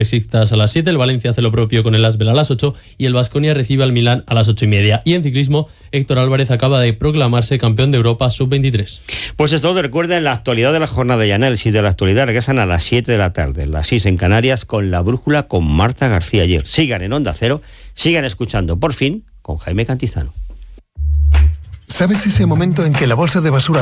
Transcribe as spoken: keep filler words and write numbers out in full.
Besiktas a las siete, el Valencia hace lo propio con el Asbel a las ocho y el Baskonia recibe al Milán a las ocho y media. Y en ciclismo, Héctor Álvarez acaba de proclamarse campeón de Europa sub veintitrés. Pues esto te recuerda en la actualidad de la jornada ya en el SIS de la actualidad regresan a las siete de la tarde, las seis en Canarias, con La Brújula con Marta García ayer. Sigan en Onda Cero, sigan escuchando Por Fin con Jaime Cantizano. ¿Sabes ese momento en que la bolsa de basura